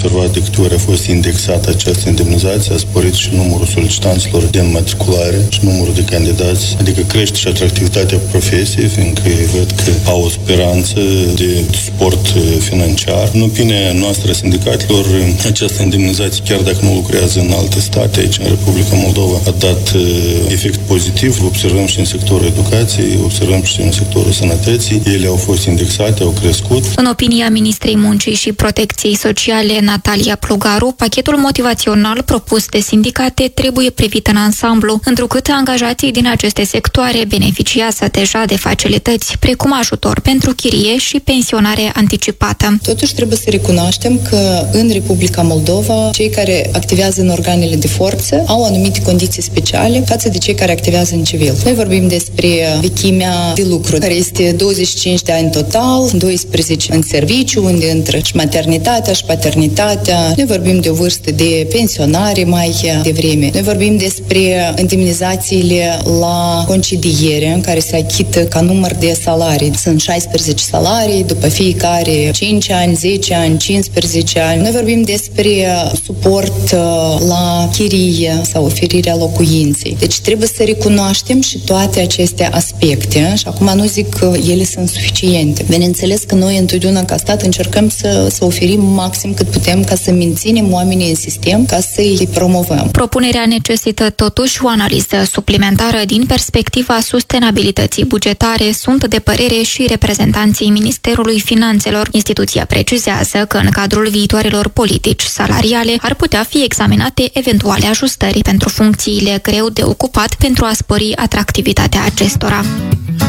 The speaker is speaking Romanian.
observat de câte ori a fost indexată această indemnizație, a sporit și numărul solicitanților de înmatriculare și numărul de candidați, adică crește și atractivitatea profesiei, fiindcă văd că au o speranță de suport financiar. În opinia noastră, sindicatelor, această indemnizație, chiar dacă nu lucrează în alte state, aici în Republica Moldova, a dat efect pozitiv. Observăm și în sectorul educației, observăm și în sectorul sănătății. Ele au fost indexate, au crescut. În opinia Ministrei Muncii și Protecției Sociale, Natalia Plugaru, pachetul motivațional propus de sindicate trebuie privit în ansamblu, întrucât angajații din aceste sectoare beneficiază deja de facilități, precum ajutor pentru chirie și pensionare anticipată. Totuși trebuie să recunoaștem că în Republica Moldova, cei care activează în organele de forță au anumite condiții speciale față de cei care activează în civil. Noi vorbim despre vechimea de lucru, care este 25 de ani total, 12 în serviciu, unde intră și maternitatea și paternitatea. Noi vorbim de o vârstă de pensionare mai devreme. Noi vorbim despre indemnizațiile la concediere, în care se achită ca număr de salarii. Sunt 16 salarii, după fiecare 5 ani, 10 ani, 15 ani. Noi vorbim despre suport la chirie sau oferirea locuinței. Deci trebuie să recunoaștem și toate aceste aspecte și acum nu zic că ele sunt suficiente. Bineînțeles că noi întotdeauna ca stat încercăm să oferim maxim cât putem ca să menținem oamenii în sistem, ca să îi promovăm. Propunerea necesită totuși o analiză suplimentară din perspectiva sustenabilității bugetare, sunt de părere și reprezentanții Ministerului Finanțelor. Instituția precizează că în cadrul viitoarelor politici salariale ar putea fi examinate eventuale ajustări pentru funcțiile greu de ocupat pentru a spori atractivitatea acestora.